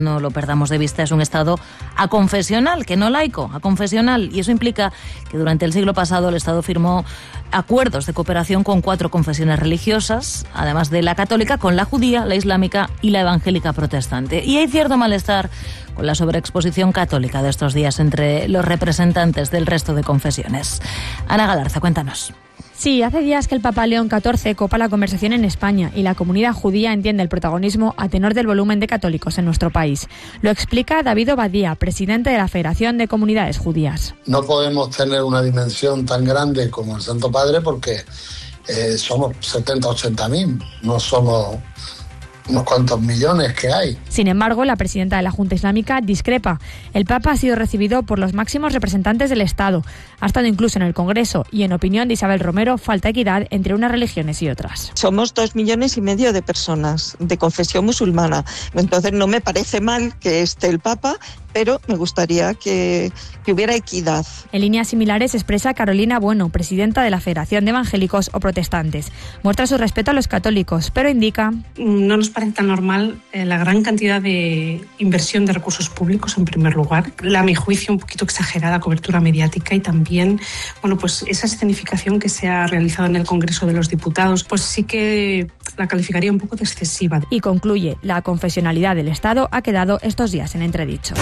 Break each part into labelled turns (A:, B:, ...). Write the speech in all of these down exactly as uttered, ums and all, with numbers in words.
A: no lo perdamos de vista, es un Estado aconfesional, que no laico, aconfesional. Y eso implica que durante el siglo pasado el Estado firmó acuerdos de cooperación con cuatro confesiones religiosas, además de la católica, con la judía, la islámica y la evangélica protestante. Y hay cierto malestar con la sobreexposición católica de estos días entre los representantes del resto de confesiones. Ana Galarza, cuéntanos.
B: Sí, hace días que el Papa León catorce copa la conversación en España y la comunidad judía entiende el protagonismo a tenor del volumen de católicos en nuestro país. Lo explica David Obadía, presidente de la Federación de Comunidades Judías.
C: No podemos tener una dimensión tan grande como el Santo Padre porque eh, somos setenta, ochenta mil, no somos unos cuantos millones que hay.
B: Sin embargo, la presidenta de la Junta Islámica discrepa. El Papa ha sido recibido por los máximos representantes del Estado. Ha estado incluso en el Congreso y, en opinión de Isabel Romero, falta equidad entre unas religiones y otras.
D: Somos dos millones y medio de personas de confesión musulmana. Entonces no me parece mal que esté el Papa, pero me gustaría que, que hubiera equidad.
B: En líneas similares expresa Carolina Bueno, presidenta de la Federación de Evangélicos o Protestantes. Muestra su respeto a los católicos, pero indica:
E: no nos parece tan normal eh, la gran cantidad de inversión de recursos públicos, en primer lugar. La, a mi juicio, un poquito exagerada cobertura mediática y también, bueno, pues esa escenificación que se ha realizado en el Congreso de los Diputados, pues sí que la calificaría un poco de excesiva.
B: Y concluye: la confesionalidad del Estado ha quedado estos días en entredicho.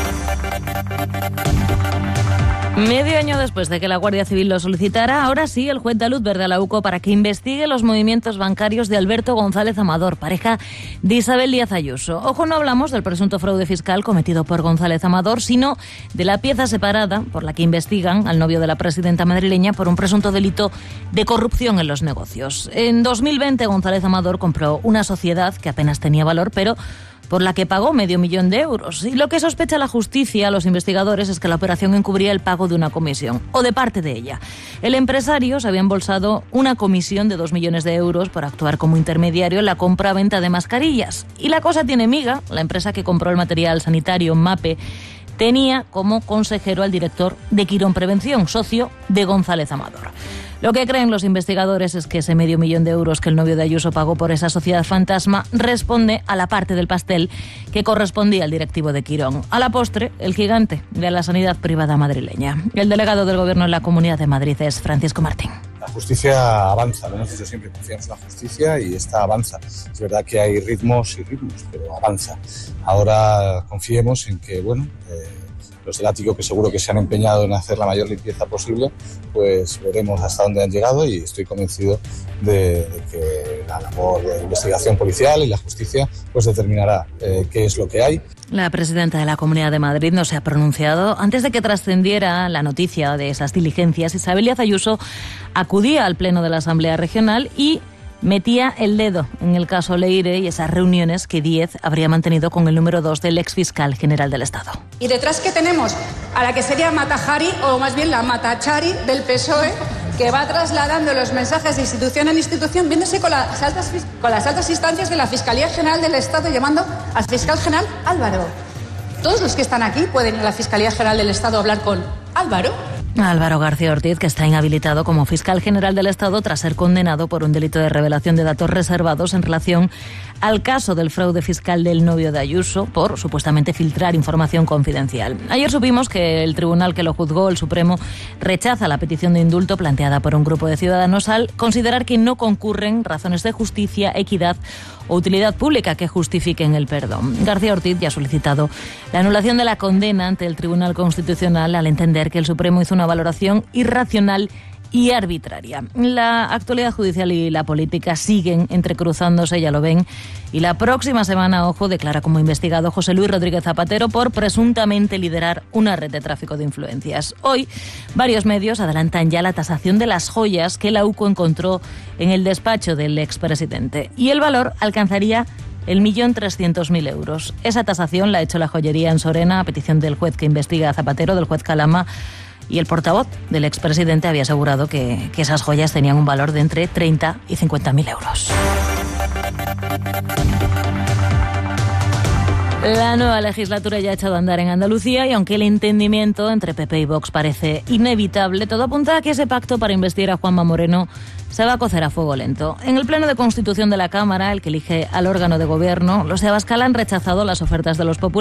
A: Medio año después de que la Guardia Civil lo solicitara, ahora sí el juez da luz verde a la U C O para que investigue los movimientos bancarios de Alberto González Amador, pareja de Isabel Díaz Ayuso. Ojo, no hablamos del presunto fraude fiscal cometido por González Amador, sino de la pieza separada por la que investigan al novio de la presidenta madrileña por un presunto delito de corrupción en los negocios. En dos mil veinte, González Amador compró una sociedad que apenas tenía valor, pero por la que pagó medio millón de euros. Y lo que sospecha la justicia, los investigadores, es que la operación encubría el pago de una comisión, o de parte de ella. El empresario se había embolsado una comisión de dos millones de euros por actuar como intermediario en la compra-venta de mascarillas. Y la cosa tiene miga. La empresa que compró el material sanitario, MAPE, tenía como consejero al director de Quirón Prevención, socio de González Amador. Lo que creen los investigadores es que ese medio millón de euros que el novio de Ayuso pagó por esa sociedad fantasma responde a la parte del pastel que correspondía al directivo de Quirón. A la postre, el gigante de la sanidad privada madrileña. El delegado del Gobierno en la Comunidad de Madrid es Francisco Martín.
F: La justicia avanza, lo hemos dicho siempre, confiamos en la justicia y esta avanza. Es verdad que hay ritmos y ritmos, pero avanza. Ahora confiemos en que, bueno, eh, los del ático, que seguro que se han empeñado en hacer la mayor limpieza posible, pues veremos hasta dónde han llegado y estoy convencido de, de que la labor de investigación policial y la justicia pues determinará eh, qué es lo que hay.
A: La presidenta de la Comunidad de Madrid no se ha pronunciado. Antes de que trascendiera la noticia de esas diligencias, Isabel Díaz Ayuso acudía al pleno de la Asamblea Regional y metía el dedo en el caso Leire y esas reuniones que Díez habría mantenido con el número dos del exfiscal general del Estado.
G: Y detrás que tenemos a la que sería Matajari, o más bien la Matachari del P S O E, que va trasladando los mensajes de institución en institución, viéndose con las altas, con las altas instancias de la Fiscalía General del Estado, llamando al fiscal general Álvaro. Todos los que están aquí pueden ir a la Fiscalía General del Estado a hablar con Álvaro.
A: Álvaro García Ortiz, que está inhabilitado como fiscal general del Estado tras ser condenado por un delito de revelación de datos reservados en relación al caso del fraude fiscal del novio de Ayuso por supuestamente filtrar información confidencial. Ayer supimos que el tribunal que lo juzgó, el Supremo, rechaza la petición de indulto planteada por un grupo de ciudadanos al considerar que no concurren razones de justicia, equidad o utilidad pública que justifiquen el perdón. García Ortiz ya ha solicitado la anulación de la condena ante el Tribunal Constitucional al entender que el Supremo hizo una valoración irracional y arbitraria. La actualidad judicial y la política siguen entrecruzándose, ya lo ven, y la próxima semana, ojo, declara como investigado José Luis Rodríguez Zapatero por presuntamente liderar una red de tráfico de influencias. Hoy, varios medios adelantan ya la tasación de las joyas que la U C O encontró en el despacho del expresidente, y el valor alcanzaría el millón trescientos mil euros. Esa tasación la ha hecho la joyería en Sorena a petición del juez que investiga a Zapatero, del juez Calama, y el portavoz del expresidente había asegurado que, que esas joyas tenían un valor de entre treinta y cincuenta mil euros. La nueva legislatura ya ha echado a andar en Andalucía y aunque el entendimiento entre P P y Vox parece inevitable, todo apunta a que ese pacto para investir a Juanma Moreno se va a cocer a fuego lento. En el Pleno de Constitución de la Cámara, el que elige al órgano de gobierno, los de Abascal han rechazado las ofertas de los populares